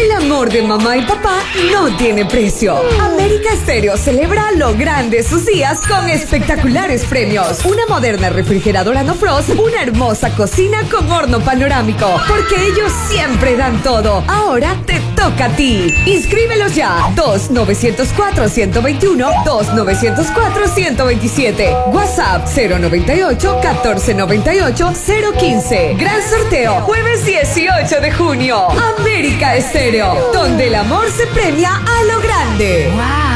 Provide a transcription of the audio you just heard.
El amor de mamá y papá no tiene precio. América Estéreo celebra lo grande sus días con espectaculares premios. Una moderna refrigeradora no frost, una hermosa cocina con horno panorámico. Porque ellos siempre dan todo. Ahora te toca a ti. Inscríbelos ya. 2-904-121, 2-904-127. WhatsApp 098-1498-015. Gran sorteo, jueves 18 de junio. América Estéreo, donde el amor se premia a lo grande. ¡Wow!